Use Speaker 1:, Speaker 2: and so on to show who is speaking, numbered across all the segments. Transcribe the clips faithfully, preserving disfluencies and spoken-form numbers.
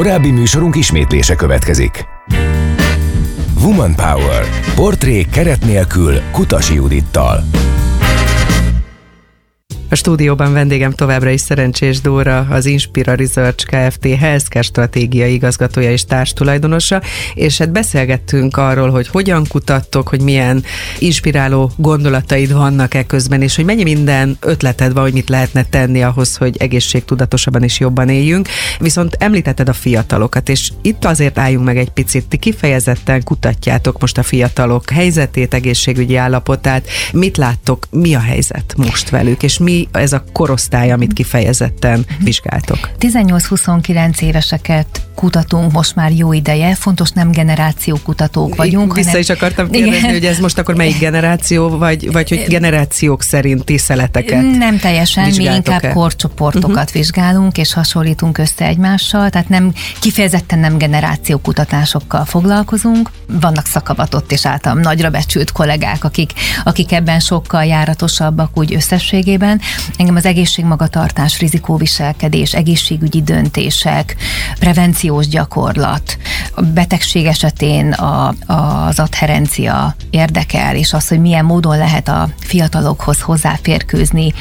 Speaker 1: Korábbi műsorunk ismétlése következik. Woman Power. Portrék keret nélkül Kutasi Judittal.
Speaker 2: A stúdióban vendégem továbbra is Szerencsés Dóra, az Inspira Research Kft. Healthcare stratégiai igazgatója és társtulajdonosa, és hát beszélgettünk arról, hogy hogyan kutattok, hogy milyen inspiráló gondolataid vannak e közben, és hogy mennyi minden ötleted van, hogy mit lehetne tenni ahhoz, hogy egészségtudatosabban és jobban éljünk. Viszont említetted a fiatalokat, és itt azért álljunk meg egy picit. Ti kifejezetten kutatjátok most a fiatalok helyzetét, egészségügyi állapotát. Mit láttok, mi a helyzet most velük, és mi ez a korosztály, amit kifejezetten vizsgáltok?
Speaker 3: tizennyolc-huszonkilenc éveseket kutatunk most már jó ideje, fontos, nem generációkutatók vagyunk.
Speaker 2: Vissza
Speaker 3: hanem...
Speaker 2: is akartam kérdezni, igen, hogy ez most akkor melyik generáció, vagy, vagy hogy generációk szerinti szeleteket
Speaker 3: nem teljesen, mi inkább
Speaker 2: el?
Speaker 3: korcsoportokat uh-huh. vizsgálunk, és hasonlítunk össze egymással, tehát nem, kifejezetten nem generációkutatásokkal foglalkozunk. Vannak szakavatott és általam nagyra becsült kollégák, akik, akik ebben sokkal járatosabbak úgy összességében. Engem az egészségmagatartás, rizikóviselkedés, egészségügyi döntések, prevenciós gyakorlat, a betegség esetén a, az adherencia érdekel, és az, hogy milyen módon lehet a fiatalokhoz hozzáférkőzni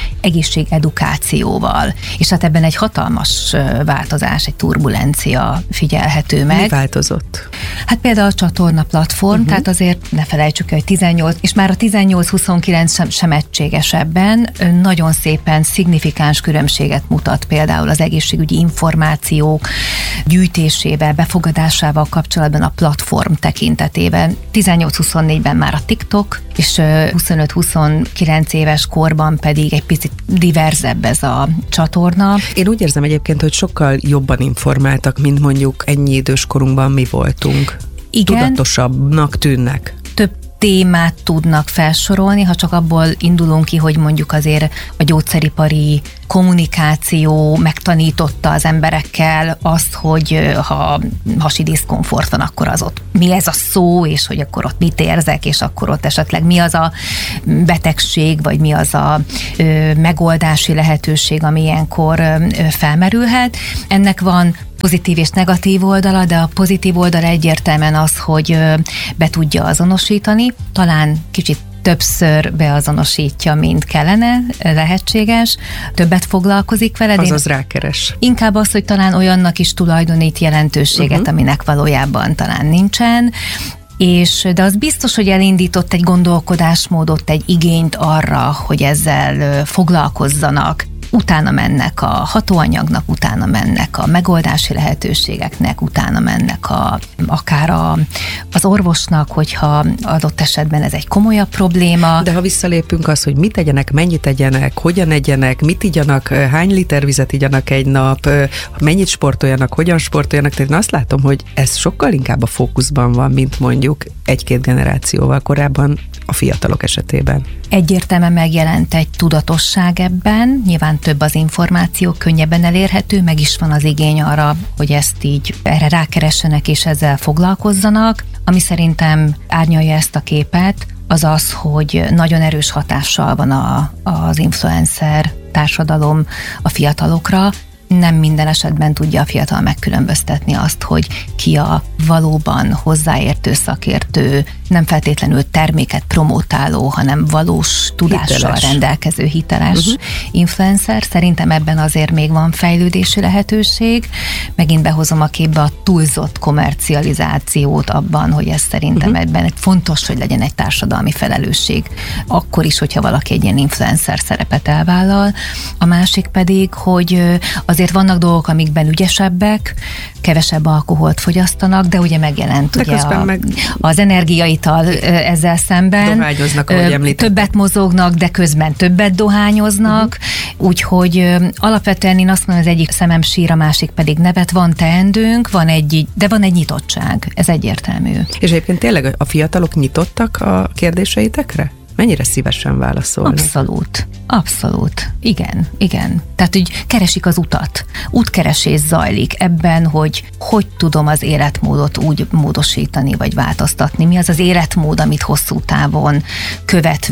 Speaker 3: egészségedukációval. És hát ebben egy hatalmas változás, egy turbulencia figyelhető meg.
Speaker 2: Mi változott?
Speaker 3: Hát például a csatorna platform, uh-huh. tehát azért ne felejtsük el, hogy tizennyolc, és már a tizennyolc-huszonkilenc sem, sem egységes ebben, nagyon szépen szignifikáns különbséget mutat például az egészségügyi információk gyűjtésével, befogadásával kapcsolatban a platform tekintetében. tizennyolc-huszonnégyben már a TikTok, és huszonöt-huszonkilenc éves korban pedig egy picit diverzebb ez a csatorna.
Speaker 2: Én úgy érzem egyébként, hogy sokkal jobban informáltak, mint mondjuk ennyi idős korunkban mi voltunk.
Speaker 3: Igen.
Speaker 2: Tudatosabbnak tűnnek.
Speaker 3: Több témát tudnak felsorolni, ha csak abból indulunk ki, hogy mondjuk azért a gyógyszeripari kommunikáció megtanította az emberekkel azt, hogy ha hasi diszkomfort van, akkor az ott mi ez a szó, és hogy akkor ott mit érzek, és akkor ott esetleg mi az a betegség, vagy mi az a ö, megoldási lehetőség, ami ilyenkor ö, felmerülhet. Ennek van pozitív és negatív oldala, de a pozitív oldala egyértelműen az, hogy be tudja azonosítani, talán kicsit többször beazonosítja, mint kellene, lehetséges, többet foglalkozik veled.
Speaker 2: Azaz rákeres.
Speaker 3: Inkább az, hogy talán olyannak is tulajdonít jelentőséget, uh-huh. aminek valójában talán nincsen, és, de az biztos, hogy elindított egy gondolkodásmódot, egy igényt arra, hogy ezzel foglalkozzanak. Utána mennek a hatóanyagnak, utána mennek a megoldási lehetőségeknek, utána mennek a, akár a, az orvosnak, hogyha adott esetben ez egy komolyabb probléma.
Speaker 2: De ha visszalépünk az, hogy mit tegyenek, mennyit tegyenek, hogyan egyenek, mit igyanak, hány liter vizet igyanak egy nap, mennyit sportoljanak, hogyan sportoljanak, tehát én azt látom, hogy ez sokkal inkább a fókuszban van, mint mondjuk egy-két generációval korábban a fiatalok esetében.
Speaker 3: Egyértelműen megjelent egy tudatosság ebben, nyilván több az információ, könnyebben elérhető, meg is van az igény arra, hogy ezt így erre rákeressenek és ezzel foglalkozzanak. Ami szerintem árnyalja ezt a képet, az az, hogy nagyon erős hatással van a, az influencer társadalom a fiatalokra. Nem minden esetben tudja a fiatal megkülönböztetni azt, hogy ki a valóban hozzáértő, szakértő, nem feltétlenül terméket promotáló, hanem valós tudással hiteles. rendelkező hiteles uh-huh. influencer. Szerintem ebben azért még van fejlődési lehetőség. Megint behozom a képbe a túlzott kommercializációt abban, hogy ez szerintem uh-huh. ebben fontos, hogy legyen egy társadalmi felelősség. Akkor is, hogyha valaki egy ilyen influencer szerepet elvállal. A másik pedig, hogy azért vannak dolgok, amikben ügyesebbek, kevesebb alkoholt fogyasztanak, de ugye megjelent ugye a, meg... az energiaital ezzel szemben.
Speaker 2: Dohányoznak, ahogy említettem.
Speaker 3: Többet mozognak, de közben többet dohányoznak, uh-huh. úgyhogy alapvetően én azt mondom, az egyik szemem sír, a másik pedig nevet, van teendőnk, van egy, de van egy nyitottság, ez egyértelmű.
Speaker 2: És egyébként tényleg a fiatalok nyitottak a kérdéseitekre? Mennyire szívesen válaszolnak?
Speaker 3: Abszolút. Abszolút. Igen, igen. Tehát, hogy keresik az utat. Útkeresés zajlik ebben, hogy hogy tudom az életmódot úgy módosítani, vagy változtatni. Mi az az életmód, amit hosszú távon követve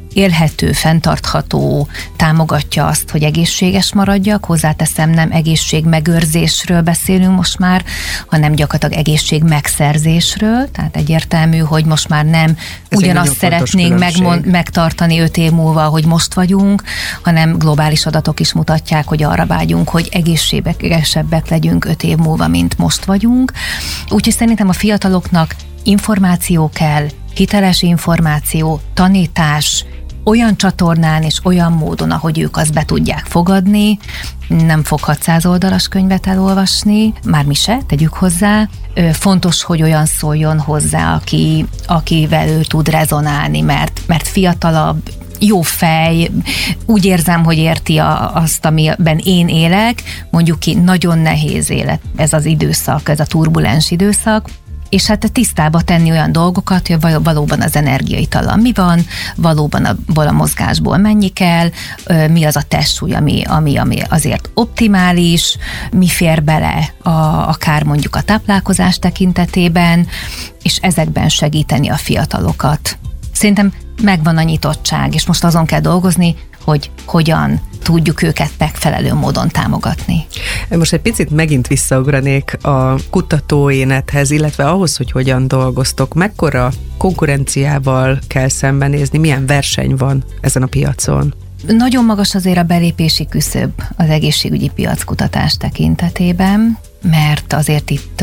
Speaker 3: élhető, fenntartható, támogatja azt, hogy egészséges maradjak. Hozzáteszem, nem egészségmegőrzésről beszélünk most már, hanem gyakorlatilag egészségmegszerzésről. Tehát egyértelmű, hogy most már nem ez ugyanazt szeretnénk megmond, megtartani öt év múlva, hogy most vagyunk, hanem globális adatok is mutatják, hogy arra vágyunk, hogy egészségesebbek legyünk öt év múlva, mint most vagyunk. Úgyhogy szerintem a fiataloknak információ kell, hiteles információ, tanítás, olyan csatornán és olyan módon, ahogy ők azt be tudják fogadni, nem fog hatszáz oldalas könyvet elolvasni, már mi se, tegyük hozzá. Fontos, hogy olyan szóljon hozzá, aki, akivel ő tud rezonálni, mert, mert fiatalabb, jó fej, úgy érzem, hogy érti a, azt, amiben én élek, mondjuk ki, nagyon nehéz élet ez az időszak, ez a turbulens időszak, és hát tisztába tenni olyan dolgokat, hogy valóban az energiaitala mi van, valóban abból a mozgásból mennyi kell, mi az a testsúly, ami, ami, ami azért optimális, mi fér bele a, akár mondjuk a táplálkozás tekintetében, és ezekben segíteni a fiatalokat. Szerintem megvan a nyitottság, és most azon kell dolgozni, hogy hogyan tudjuk őket megfelelő módon támogatni.
Speaker 2: Most egy picit megint visszaugranék a kutatóénethez, illetve ahhoz, hogy hogyan dolgoztok. Mekkora konkurenciával kell szembenézni, milyen verseny van ezen a piacon?
Speaker 3: Nagyon magas azért a belépési küszöb az egészségügyi piackutatás tekintetében, mert azért itt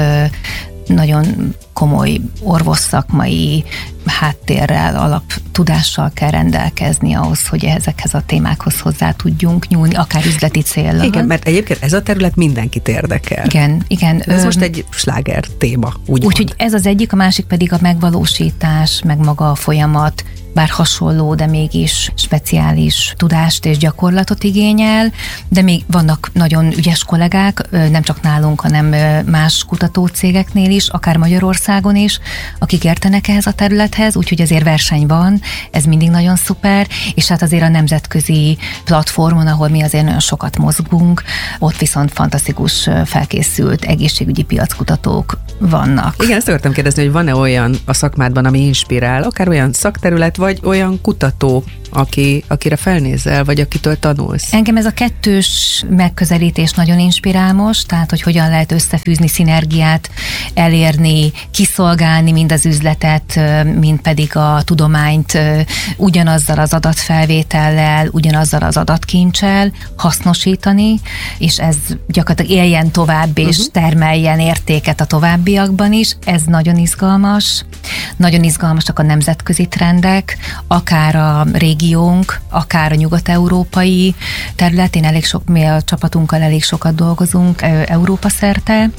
Speaker 3: nagyon komoly orvosszakmai háttérrel, alaptudással kell rendelkezni ahhoz, hogy ezekhez a témákhoz hozzá tudjunk nyúlni, akár üzleti céllal.
Speaker 2: Igen, mert egyébként ez a terület mindenkit érdekel.
Speaker 3: Igen, igen.
Speaker 2: Ez ö, most egy sláger téma, úgymond.
Speaker 3: Úgyhogy ez az egyik, a másik pedig a megvalósítás, meg maga a folyamat, bár hasonló, de mégis speciális tudást és gyakorlatot igényel, de még vannak nagyon ügyes kollégák, nem csak nálunk, hanem más kutatócégeknél is, akár Magyarországon is, akik értenek ehhez a területhez, úgyhogy azért verseny van, ez mindig nagyon szuper, és hát azért a nemzetközi platformon, ahol mi azért nagyon sokat mozgunk, ott viszont fantasztikus felkészült egészségügyi piackutatók vannak.
Speaker 2: Igen, ezt akartam kérdezni, hogy van-e olyan a szakmádban, ami inspirál, akár olyan szakterület, vagy olyan kutató, aki, akire felnézel, vagy akitől tanulsz?
Speaker 3: Engem ez a kettős megközelítés nagyon inspirál most, tehát hogy hogyan lehet összefűzni, szinergiát elérni, kiszolgálni mind az üzletet, mind pedig a tudományt ugyanazzal az adatfelvétellel, ugyanazzal az adatkincsel hasznosítani, és ez gyakorlatilag éljen tovább, és uh-huh. termeljen értéket a továbbiakban is. Ez nagyon izgalmas. Nagyon izgalmasak a nemzetközi trendek, akár a régiónk, akár a nyugat-európai területén, elég sok, mi a csapatunkkal elég sokat dolgozunk Európa szerte,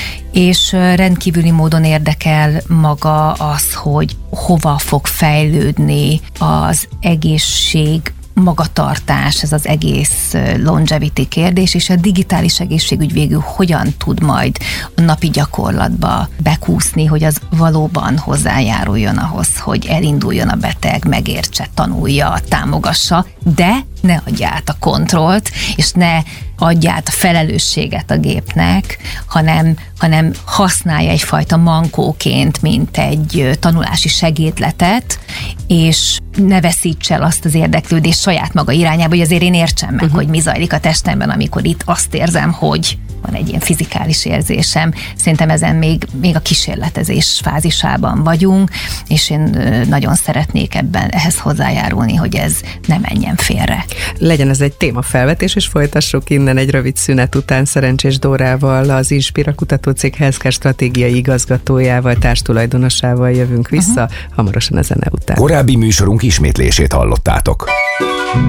Speaker 3: és rendkívüli módon érdekel maga az, hogy hova fog fejlődni az egészség, magatartás, ez az egész longevity kérdés, és a digitális egészségügy végül hogyan tud majd a napi gyakorlatba bekúszni, hogy az valóban hozzájáruljon ahhoz, hogy elinduljon a beteg, megértse, tanulja, támogassa, de ne adja át a kontrollt, és ne adja át a felelősséget a gépnek, hanem, hanem használja egyfajta mankóként, mint egy tanulási segédletet, és ne veszíts el azt az érdeklődést saját maga irányába, hogy azért én értsem meg, uh-huh. hogy mi zajlik a testemben, amikor itt azt érzem, hogy van egy ilyen fizikális érzésem. Szerintem ezen még, még a kísérletezés fázisában vagyunk, és én nagyon szeretnék ebben ehhez hozzájárulni, hogy ez ne menjen félre.
Speaker 2: Legyen ez egy témafelvetés, és folytassuk innen egy rövid szünet után Szerencsés Dórával, az Inspira kutatócég healthcare stratégiai igazgatójával, társtulajdonosával jövünk vissza, uh-huh. hamarosan a zene után.
Speaker 1: Korábbi műsorunk ismétlését hallottátok.